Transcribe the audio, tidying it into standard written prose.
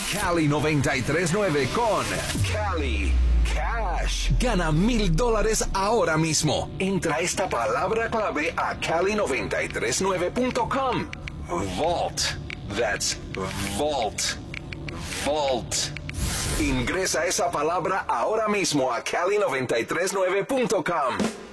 Cali 93.9 con Cali Cash. Gana $1,000 ahora mismo. Entra esta palabra clave a cali939.com. Vault. That's Vault. Vault. Ingresa esa palabra ahora mismo a cali939.com.